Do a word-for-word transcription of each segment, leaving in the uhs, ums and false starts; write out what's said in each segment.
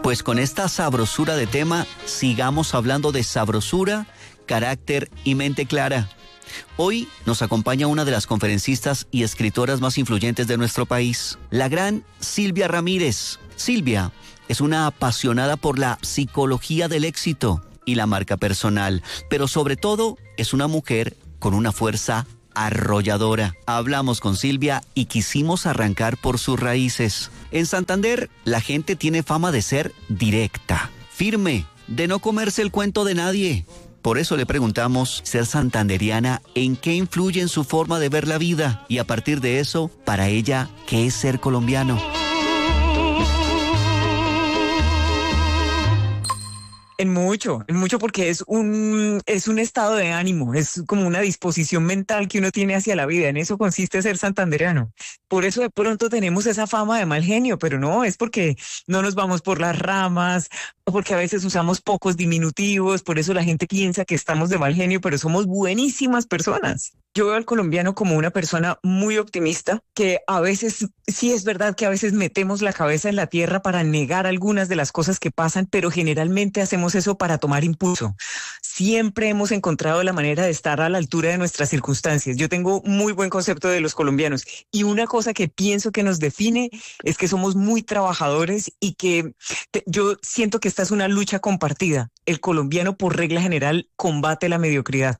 Pues con esta sabrosura de tema, sigamos hablando de sabrosura, carácter y mente clara. Hoy nos acompaña una de las conferencistas y escritoras más influyentes de nuestro país, la gran Silvia Ramírez. Silvia es una apasionada por la psicología del éxito y la marca personal, pero sobre todo es una mujer con una fuerza arrolladora. Hablamos con Silvia y quisimos arrancar por sus raíces. En Santander, la gente tiene fama de ser directa, firme, de no comerse el cuento de nadie. Por eso le preguntamos, ser santanderiana, ¿en qué influye en su forma de ver la vida? Y a partir de eso, para ella, ¿qué es ser colombiano? En mucho, en mucho porque es un, es un estado de ánimo, es como una disposición mental que uno tiene hacia la vida. En eso consiste ser santandereano. Por eso de pronto tenemos esa fama de mal genio, pero no, es porque no nos vamos por las ramas, o porque a veces usamos pocos diminutivos, por eso la gente piensa que estamos de mal genio, pero somos buenísimas personas. Yo veo al colombiano como una persona muy optimista, que a veces, sí es verdad que a veces metemos la cabeza en la tierra para negar algunas de las cosas que pasan, pero generalmente hacemos eso para tomar impulso. Siempre hemos encontrado la manera de estar a la altura de nuestras circunstancias. Yo tengo muy buen concepto de los colombianos y una cosa que pienso que nos define es que somos muy trabajadores y que te, yo siento que esta es una lucha compartida. El colombiano, por regla general, combate la mediocridad.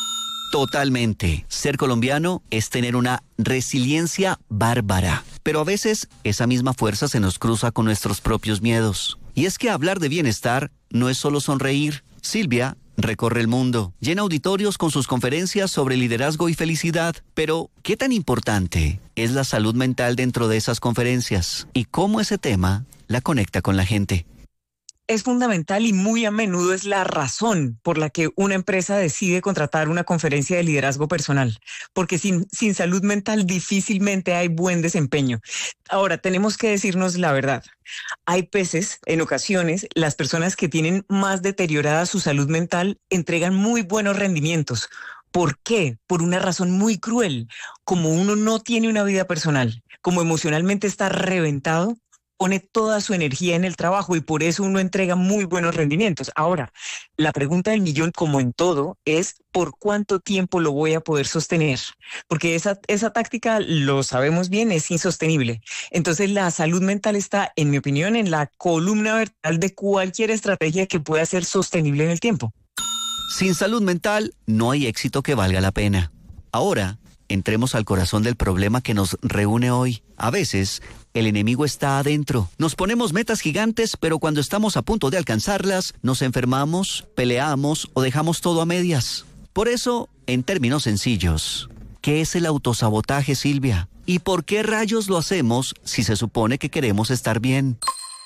Totalmente. Ser colombiano es tener una resiliencia bárbara. Pero a veces esa misma fuerza se nos cruza con nuestros propios miedos. Y es que hablar de bienestar no es solo sonreír. Silvia recorre el mundo, llena auditorios con sus conferencias sobre liderazgo y felicidad. Pero, ¿qué tan importante es la salud mental dentro de esas conferencias? ¿Y cómo ese tema la conecta con la gente? Es fundamental y muy a menudo es la razón por la que una empresa decide contratar una conferencia de liderazgo personal, porque sin, sin salud mental difícilmente hay buen desempeño. Ahora, tenemos que decirnos la verdad. Hay veces, en ocasiones, las personas que tienen más deteriorada su salud mental entregan muy buenos rendimientos. ¿Por qué? Por una razón muy cruel. Como uno no tiene una vida personal, como emocionalmente está reventado, pone toda su energía en el trabajo y por eso uno entrega muy buenos rendimientos. Ahora, la pregunta del millón, como en todo, es ¿por cuánto tiempo lo voy a poder sostener? Porque esa, esa táctica, lo sabemos bien, es insostenible. Entonces, la salud mental está, en mi opinión, en la columna vertebral de cualquier estrategia que pueda ser sostenible en el tiempo. Sin salud mental, no hay éxito que valga la pena. Ahora, entremos al corazón del problema que nos reúne hoy. A veces, el enemigo está adentro. Nos ponemos metas gigantes, pero cuando estamos a punto de alcanzarlas, nos enfermamos, peleamos o dejamos todo a medias. Por eso, en términos sencillos, ¿qué es el autosabotaje, Silvia? ¿Y por qué rayos lo hacemos si se supone que queremos estar bien?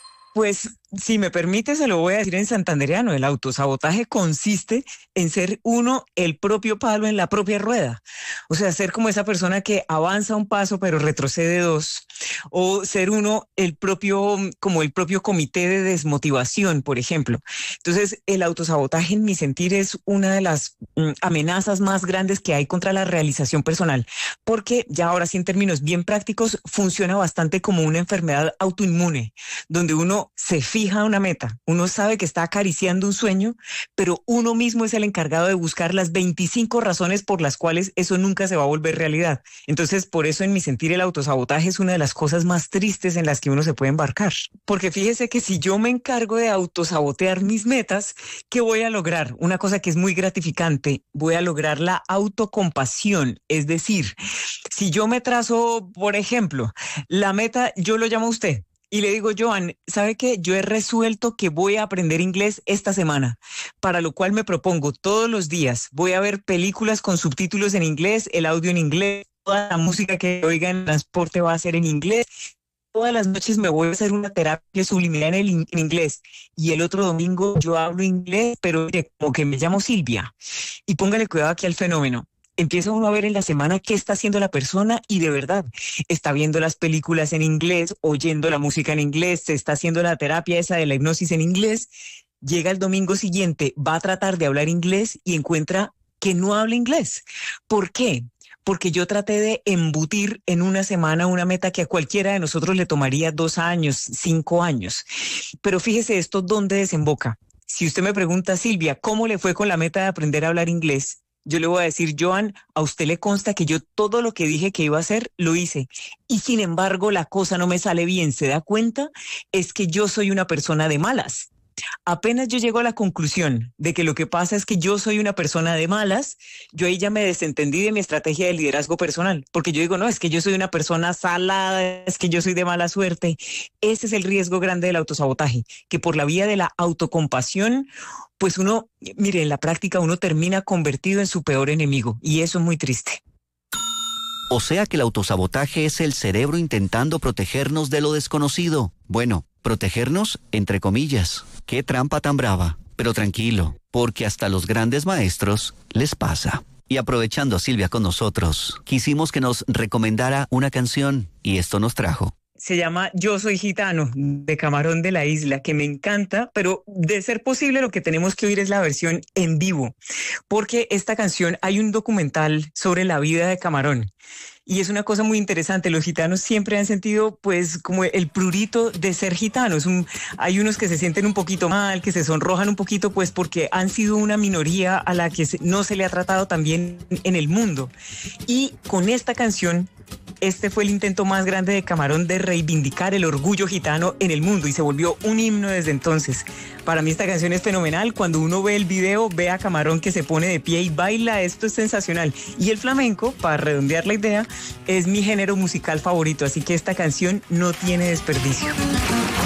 Pues, si me permite, se lo voy a decir en santandereano. El autosabotaje consiste en ser uno el propio palo en la propia rueda. O sea, ser como esa persona que avanza un paso pero retrocede dos. O ser uno el propio, como el propio comité de desmotivación, por ejemplo. Entonces, el autosabotaje, en mi sentir, es una de las mm, amenazas más grandes que hay contra la realización personal. Porque, ya ahora sí, en términos bien prácticos, funciona bastante como una enfermedad autoinmune, donde uno se fija una meta, uno sabe que está acariciando un sueño, pero uno mismo es el encargado de buscar las veinticinco razones por las cuales eso nunca se va a volver realidad. Entonces, por eso, en mi sentir, el autosabotaje es una de las cosas más tristes en las que uno se puede embarcar. Porque fíjese que si yo me encargo de autosabotear mis metas, ¿qué voy a lograr? Una cosa que es muy gratificante, voy a lograr la autocompasión. Es decir, si yo me trazo, por ejemplo, la meta, yo lo llamo a usted, y le digo, Joan, ¿sabe qué? Yo he resuelto que voy a aprender inglés esta semana, para lo cual me propongo todos los días, voy a ver películas con subtítulos en inglés, el audio en inglés, toda la música que oiga en el transporte va a ser en inglés, todas las noches me voy a hacer una terapia subliminal en, el, en inglés, y el otro domingo yo hablo inglés, pero oye, como que me llamo Silvia, y póngale cuidado aquí al fenómeno. Empieza uno a ver en la semana qué está haciendo la persona y de verdad está viendo las películas en inglés, oyendo la música en inglés, se está haciendo la terapia esa de la hipnosis en inglés. Llega el domingo siguiente, va a tratar de hablar inglés y encuentra que no habla inglés. ¿Por qué? porque yo traté de embutir en una semana una meta que a cualquiera de nosotros le tomaría dos años, cinco años. Pero fíjese esto, ¿dónde desemboca? Si usted me pregunta, Silvia, ¿cómo le fue con la meta de aprender a hablar inglés? Yo le voy a decir, Joan, a usted le consta que yo todo lo que dije que iba a hacer, lo hice. Y sin embargo, la cosa no me sale bien. ¿Se da cuenta? Es que yo soy una persona de malas. Apenas yo llego a la conclusión de que lo que pasa es que yo soy una persona de malas, yo ahí ya me desentendí de mi estrategia de liderazgo personal, porque yo digo, no, es que yo soy una persona salada, es que yo soy de mala suerte. Ese es el riesgo grande del autosabotaje, que por la vía de la autocompasión, pues uno, mire, en la práctica uno termina convertido en su peor enemigo, y eso es muy triste. O sea que el autosabotaje es el cerebro intentando protegernos de lo desconocido. Bueno, protegernos entre comillas. Qué trampa tan brava. Pero tranquilo, porque hasta los grandes maestros les pasa. Y aprovechando a Silvia con nosotros, quisimos que nos recomendara una canción y esto nos trajo. Se llama Yo Soy Gitano, de Camarón de la Isla, que me encanta, pero de ser posible lo que tenemos que oír es la versión en vivo, porque esta canción, hay un documental sobre la vida de Camarón, y es una cosa muy interesante. Los gitanos siempre han sentido pues como el prurito de ser gitanos. Un, hay unos que se sienten un poquito mal, que se sonrojan un poquito pues porque han sido una minoría a la que se, no se le ha tratado tan bien en el mundo. Y con esta canción, este fue el intento más grande de Camarón de reivindicar el orgullo gitano en el mundo y se volvió un himno desde entonces. Para mí esta canción es fenomenal. Cuando uno ve el video, ve a Camarón que se pone de pie y baila. Esto es sensacional. Y el flamenco, para redondear la idea, es mi género musical favorito. Así que esta canción no tiene desperdicio.